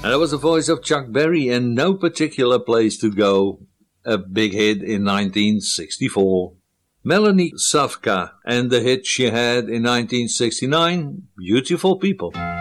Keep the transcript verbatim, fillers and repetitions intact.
And that was the voice of Chuck Berry and No Particular Place to Go, a big hit in nineteen sixty-four. Melanie Savka and the hit she had in nineteen sixty-nine, Beautiful People.